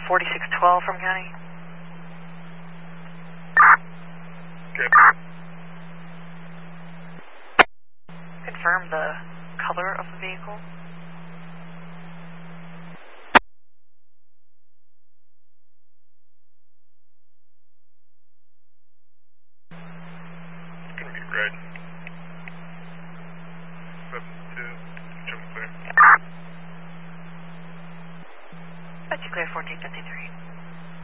4612 from county. Good. Confirm the color of the vehicle. It's going to be red. 7-2, jump clear. That's clear, 1453.